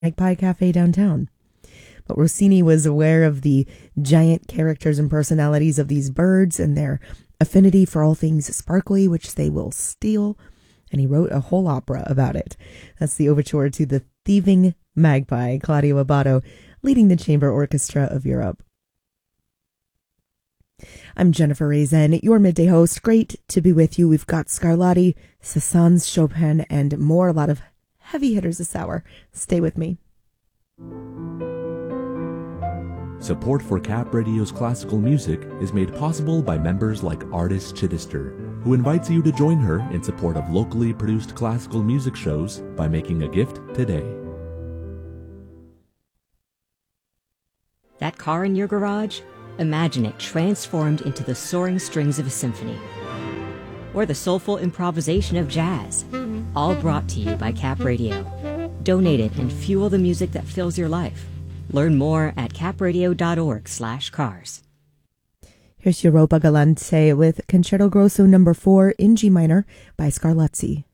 Magpie Cafe downtown. But Rossini was aware of the giant characters and personalities of these birds and their affinity for all things sparkly, which they will steal, and he wrote a whole opera about it. That's the overture to The Thieving Magpie, Claudio Abbado leading the Chamber Orchestra of Europe. I'm Jennifer Rezen, your midday host. Great to be with you. We've got Scarlatti, Saint-Saëns, Chopin, and more. A lot of heavy hitters this hour. Stay with me. Support for Cap Radio's classical music is made possible by members like Artis Chittister, who invites you to join her in support of locally produced classical music shows by making a gift today. That car in your garage? Imagine it transformed into the soaring strings of a symphony. Or the soulful improvisation of jazz. All brought to you by Cap Radio. Donate it and fuel the music that fills your life. Learn more at capradio.org/cars. Here's Europa Galante with Concerto Grosso No. 4 in G minor by Scarlatti.